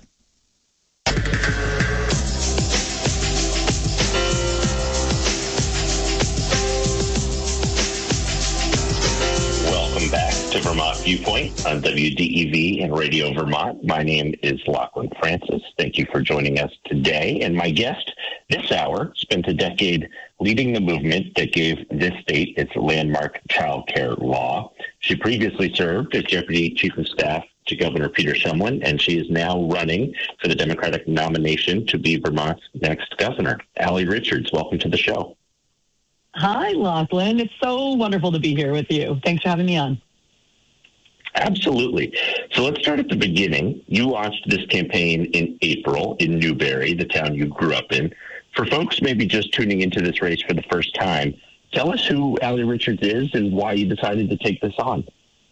Back to Vermont Viewpoint on W D E V and Radio Vermont. My name is Lachlan Francis. Thank you for joining us today. And my guest this hour spent a decade leading the movement that gave this state its landmark child care law. She previously served as Deputy Chief of Staff to Governor Peter Shumlin, and she is now running for the Democratic nomination to be Vermont's next governor. Allie Richards, welcome to the show. Hi, Lachlan. It's so wonderful to be here with you. Thanks for having me on. Absolutely. So let's start at the beginning. You launched this campaign in April in Newberry, the town you grew up in. For folks maybe just tuning into this race for the first time, tell us who Allie Richards is and why you decided to take this on.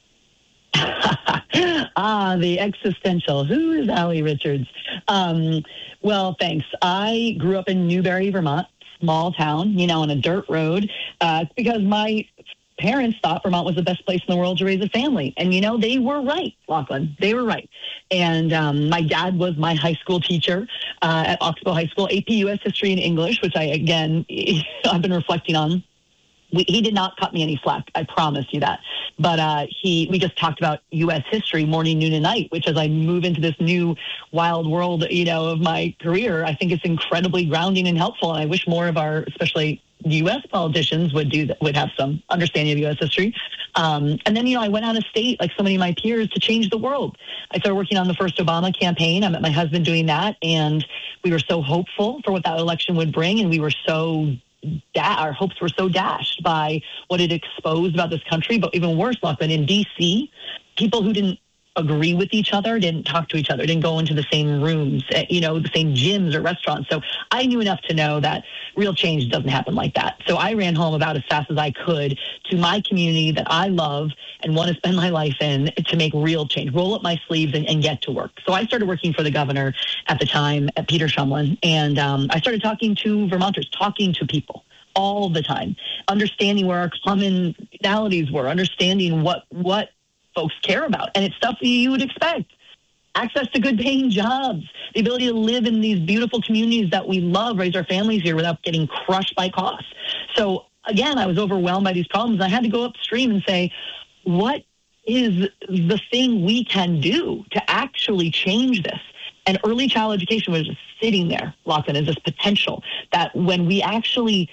ah, the existential. Who is Allie Richards? Um, well, thanks. I grew up in Newberry, Vermont. Small town, you know, on a dirt road, uh, because my parents thought Vermont was the best place in the world to raise a family. And, you know, they were right, Lachlan. They were right. And um, my dad was my high school teacher uh, at Oxbow High School, A P U S History and English, which I, again, I've been reflecting on. We, he did not cut me any slack. I promise you that. But uh, he, we just talked about U S history morning, noon, and night, which as I move into this new wild world, you know, of my career, I think it's incredibly grounding and helpful. And I wish more of our, especially U S politicians would do that, would have some understanding of U S history. Um, and then, you know, I went out of state, like so many of my peers, to change the world. I started working on the first Obama campaign. I met my husband doing that. And we were so hopeful for what that election would bring. And we were so Da- our hopes were so dashed by what it exposed about this country. But even worse, Lachlan, in D C, people who didn't agree with each other didn't talk to each other, didn't go into the same rooms, you know, the same gyms or restaurants. So I knew enough to know that real change doesn't happen like that. So I ran home about as fast as I could to my community that I love and want to spend my life in to make real change, roll up my sleeves and, and get to work. So I started working for the governor at the time, at Peter Shumlin, and um, I started talking to Vermonters, talking to people all the time, understanding where our commonalities were, understanding what what folks care about. And it's stuff you would expect. Access to good paying jobs, the ability to live in these beautiful communities that we love, raise our families here without getting crushed by costs. So again, I was overwhelmed by these problems. I had to go upstream and say, what is the thing we can do to actually change this? And early child education was just sitting there, Lachlan, as this potential that when we actually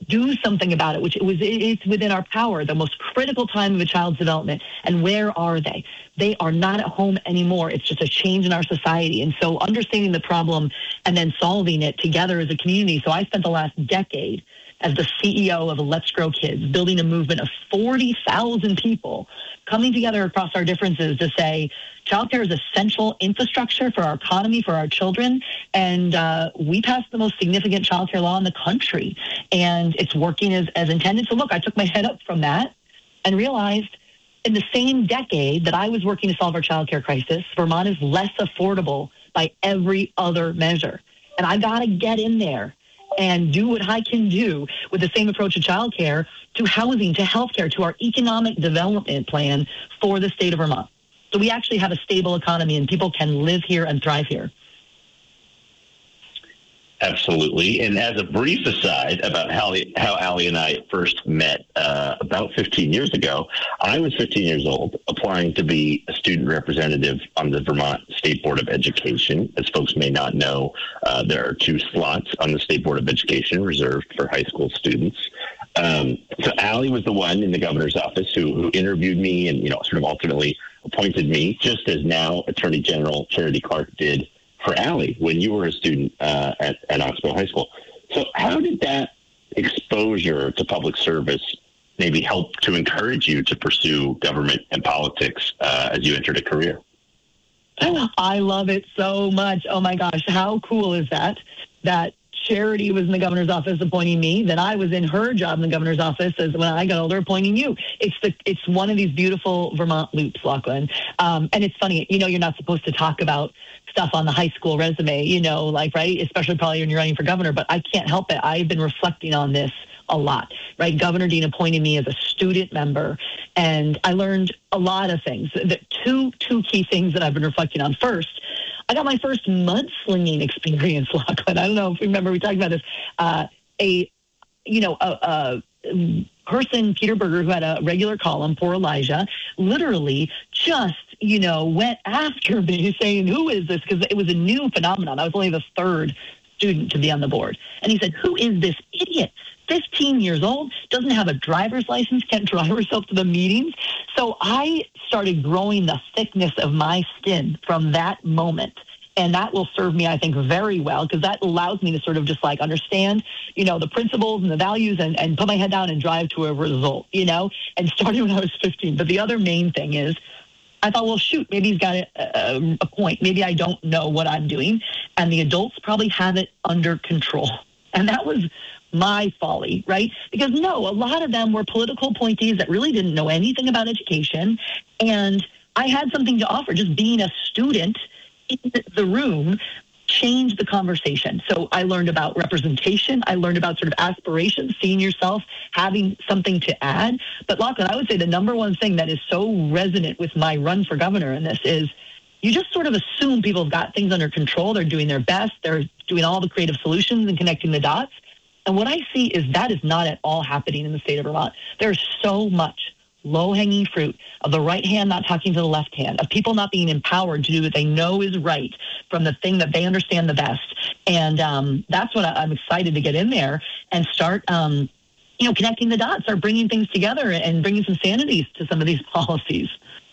do something about it, which it was, it's within our power, the most critical time of a child's development. And where are they? They are not at home anymore. It's just a change in our society. And so understanding the problem and then solving it together as a community. So I spent the last decade as the C E O of Let's Grow Kids, building a movement of forty thousand people coming together across our differences to say childcare is essential infrastructure for our economy, for our children. And uh, we passed the most significant childcare law in the country. And it's working as, as intended. So look, I took my head up from that and realized in the same decade that I was working to solve our childcare crisis, Vermont is less affordable by every other measure. And I got to get in there and do what I can do with the same approach to childcare, to housing, to healthcare, to our economic development plan for the state of Vermont. So we actually have a stable economy and people can live here and thrive here. Absolutely. And as a brief aside about how, how Allie and I first met uh, about fifteen years ago, I was fifteen years old, applying to be a student representative on the Vermont State Board of Education. As folks may not know, uh, there are two slots on the State Board of Education reserved for high school students. Um, so Allie was the one in the governor's office who, who interviewed me and, you know, sort of ultimately appointed me, just as now Attorney General Charity Clark did for Allie when you were a student uh, at, at Oxbow High School. So how did that exposure to public service maybe help to encourage you to pursue government and politics uh, as you entered a career? I love it so much. Oh my gosh, how cool is that? That Charity was in the governor's office appointing me, then I was in her job in the governor's office as when I got older appointing you. It's the it's one of these beautiful Vermont loops, Lachlan. Um, and it's funny, you know, you're not supposed to talk about stuff on the high school resume, you know, like, right? Especially probably when you're running for governor, but I can't help it. I've been reflecting on this a lot, right? Governor Dean appointed me as a student member, and I learned a lot of things. The two, two key things that I've been reflecting on. First, I got my first mudslinging experience, Lachlan. I don't know if you remember, we talked about this. Uh, a, you know, a, a person, Peter Berger, who had a regular column, Poor Elijah, literally just, you know, went after me saying, who is this? Because it was a new phenomenon. I was only the third student to be on the board. And he said, who is this idiot? fifteen years old, doesn't have a driver's license, can't drive herself to the meetings. So I started growing the thickness of my skin from that moment. And that will serve me, I think, very well, because that allows me to sort of just like understand, you know, the principles and the values and, and put my head down and drive to a result, you know, and starting when I was fifteen. But the other main thing is, I thought, well, shoot, maybe he's got a, a, a point. Maybe I don't know what I'm doing. And the adults probably have it under control. And that was my folly, right? Because no, a lot of them were political appointees that really didn't know anything about education. And I had something to offer. Just being a student in the room changed the conversation. So I learned about representation. I learned about sort of aspirations, seeing yourself, having something to add. But Lachlan, I would say the number one thing that is so resonant with my run for governor in this is you just sort of assume people have got things under control. They're doing their best. They're doing all the creative solutions and connecting the dots. And what I see is that is not at all happening in the state of Vermont. There's so much low-hanging fruit of the right hand not talking to the left hand, of people not being empowered to do what they know is right from the thing that they understand the best. And um, that's what I, I'm excited to get in there and start, um, you know, connecting the dots, start bringing things together and bringing some sanity to some of these policies.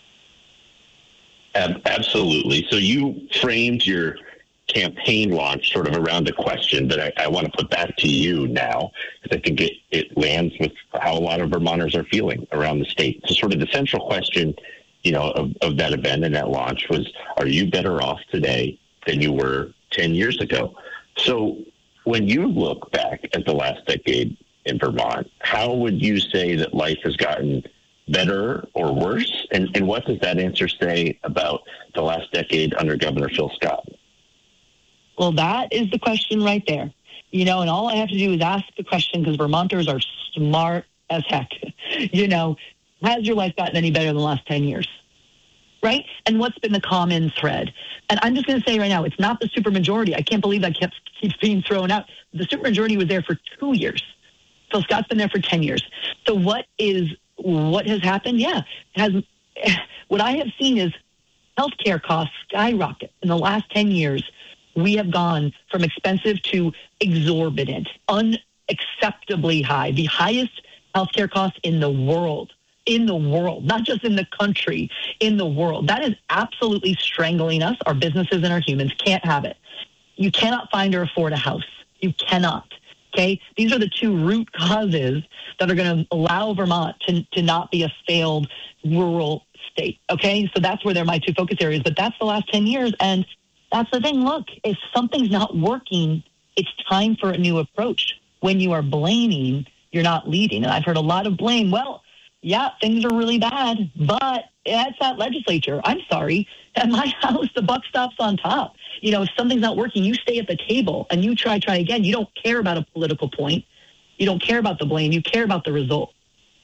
Absolutely. So you framed your campaign launch sort of around a question that I, I want to put back to you now, because I think it, it lands with how a lot of Vermonters are feeling around the state. So sort of the central question, you know, of, of that event and that launch was, are you better off today than you were ten years ago? So when you look back at the last decade in Vermont, how would you say that life has gotten better or worse? And, and what does that answer say about the last decade under Governor Phil Scott? Well, that is the question right there. You know, and all I have to do is ask the question, because Vermonters are smart as heck. You know, has your life gotten any better in the last ten years? Right? And what's been the common thread? And I'm just going to say right now, it's not the supermajority. I can't believe that keeps, keeps being thrown out. The supermajority was there for two years. Phil Scott's been there for ten years. So what is, what has happened? Yeah. Has what I have seen is healthcare costs skyrocket in the last ten years. We have gone from expensive to exorbitant, un, unacceptably high, the highest healthcare costs in the world, in the world, not just in the country, in the world. That is absolutely strangling us. Our businesses and our humans can't have it. You cannot find or afford a house. You cannot. Okay? These are the two root causes that are going to allow Vermont to, to not be a failed rural state. Okay? So that's where they're my two focus areas. But that's the last ten years. And that's the thing. Look, if something's not working, it's time for a new approach. When you are blaming, you're not leading. And I've heard a lot of blame. Well, yeah, things are really bad, but that's that legislature. I'm sorry. At my house, the buck stops on top. You know, if something's not working, you stay at the table and you try, try again. You don't care about a political point. You don't care about the blame. You care about the result.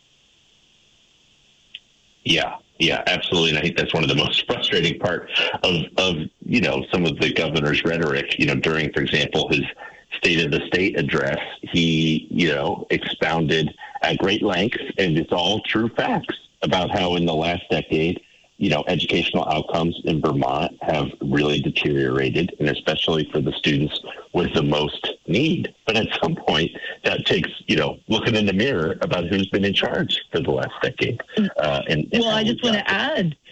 Yeah, yeah, absolutely. And I think that's one of the most frustrating part of, of, you know, some of the governor's rhetoric, you know, during, for example, his State of the State address. He, you know, expounded at great length, and it's all true facts about how in the last decade, you know, educational outcomes in Vermont have really deteriorated, and especially for the students with the most need. But at some point, that takes, you know, looking in the mirror about who's been in charge for the last decade. Uh, and, and well, I just want to add,